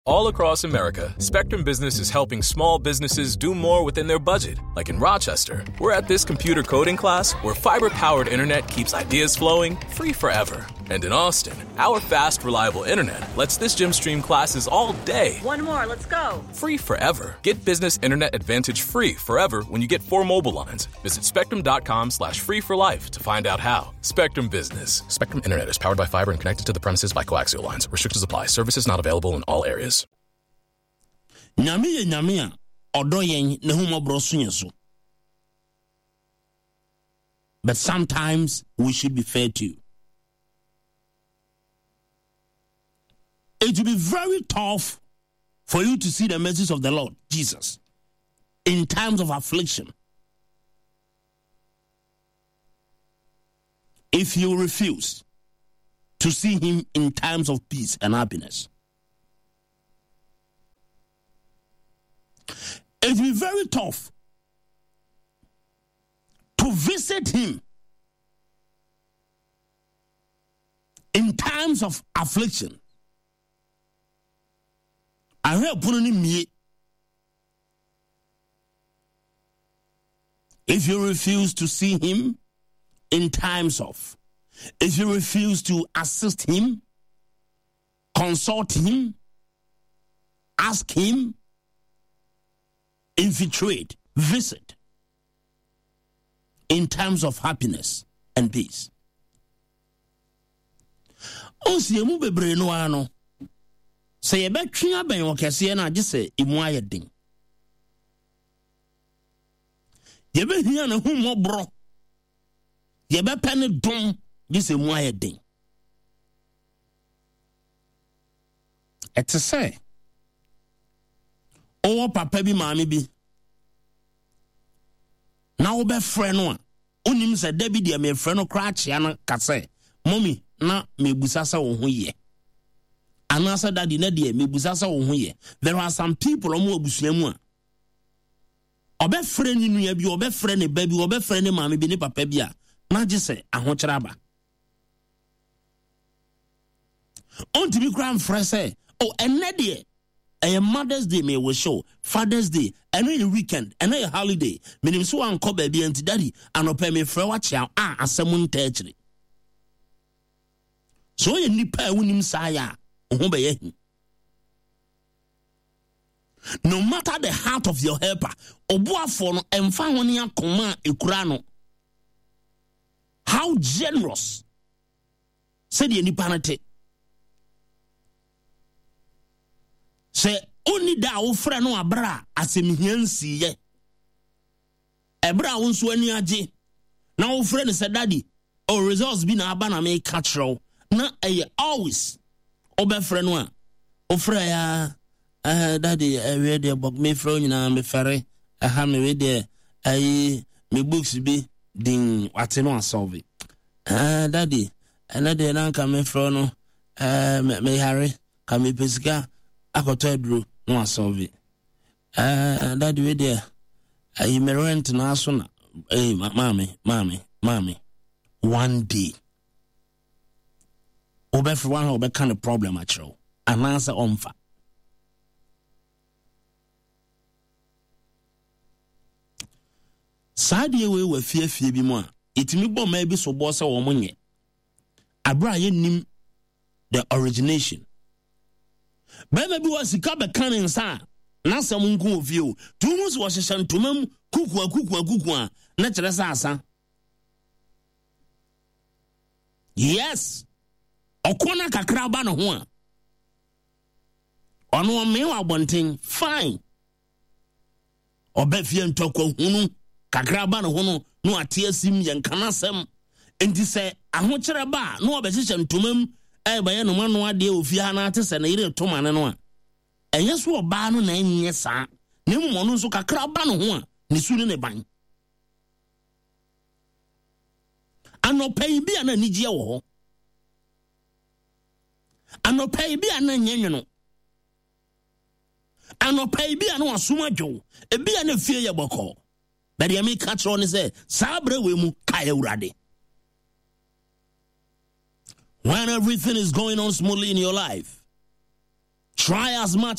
All across America, Spectrum Business is helping small businesses do more within their budget. Like in Rochester, we're at this computer coding class where fiber-powered internet keeps ideas flowing free forever. And in Austin, our fast, reliable internet lets this gym stream classes all day. One more, let's go. Free forever. Get Business Internet Advantage free forever when you get 4 mobile lines. Visit spectrum.com/free for life to find out how. Spectrum Business. Spectrum Internet is powered by fiber and connected to the premises by coaxial lines. Restrictions apply. Services not available in all areas. Nyamia odoyen nehumobrosunyeso. But sometimes we should be fair to you. It will be very tough for you to see the message of the Lord Jesus in times of affliction. If you refuse to see him in times of peace and happiness. It will be very tough to visit him in times of affliction. I heard putting me. If you refuse to see him in times of, if you refuse to assist him, consult him, ask him, infiltrate, visit in times of happiness and peace. Osiemu bebre no ano. Say betwe aben okese na age say imu ayedin. Ye be hia na hu mobro. Ye be pene dom age say imu ayedin. Ete say owo papa bi maami bi na wo be frɛ no a onim sɛ da bi de me frɛ no kra kyea no ka sɛ mommy na mebusa sɛ wo ho ye anasa daddy na de mebusa sɛ wo ho ye. There are some people omo abusua mu a obe frɛ ni nua bi obe frɛ ne ba bi obe frɛ ne maami bi ne papa bi a na gye sɛ ahokyere aba ontimi kra mfrɛ sɛ oh enne de a Mother's Day may we show, Father's Day, and a weekend, and a holiday. Meaning so uncle baby and daddy, and no pay me for watch out, as someone territory. So you need pay winim saya, no matter the heart of your helper, Obuafono and Fawania Koma Ekurano. How generous, said the Nipanate. Say only da wo frɛ no abra asɛmhiansi ye ebra wo nso ani age na wo frɛ no sɛ daddy or results bi na aba na me catch row na always obɛfrɛ no a wo frɛ ya daddy we dey bog me frɛ nyina me fere aha me we dey me books bi din wate no asolve daddy na dey na ka me frɛ no me hare ka me pesika akoto aduro no asolve that way there I me rent na so na mommy one day obe for one obe kind of problem actually an answer onfa sadie we fie bi mu a itimi bɔ ma bi so bɔ sɛ wo monye abra ye nim the origination. Bema bi was sika be kan nsa na sam nko ofie tumus wo hyehyɛ ntomam kukua na kyerɛ sɛ asa yes okona kakra ba no ho a ɔno me wa bonten fine ɔba fie ntɔkwa hunu kakra ba no ho no ate asim yɛ nkana sɛm enti sɛ ahokyerɛ ba no ɔbɛhyehyɛ ntomam baye no mano ade ofie ha na ate sɛ na yire to mane no a ɛnyɛ so ɔbaa no na ɛnyɛ saa na mu no nso kakra ba no ho a ne su ne ban anɔpɛ bi ana nigye wɔ hɔ anɔpɛ bi ana nyenwono anɔpɛ bi ana wasoma dwo ebi ana fie yɛ bɔkɔ bɛde ya me ka kyerɛ ne sɛ saa brɛ we mu ka Awurade. When everything is going on smoothly in your life, Try as much